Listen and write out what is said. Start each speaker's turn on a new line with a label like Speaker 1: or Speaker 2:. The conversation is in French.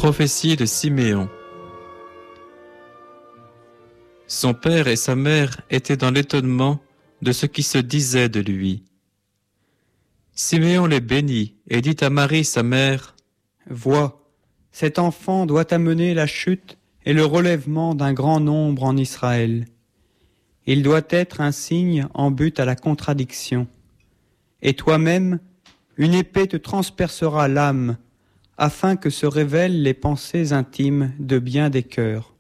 Speaker 1: Prophétie de Siméon. Son père et sa mère étaient dans l'étonnement de ce qui se disait de lui. Siméon les bénit et dit à Marie sa mère,
Speaker 2: « Vois, cet enfant doit amener la chute et le relèvement d'un grand nombre en Israël. Il doit être un signe en but à la contradiction. Et toi-même, une épée te transpercera l'âme, afin que se révèlent les pensées intimes de bien des cœurs.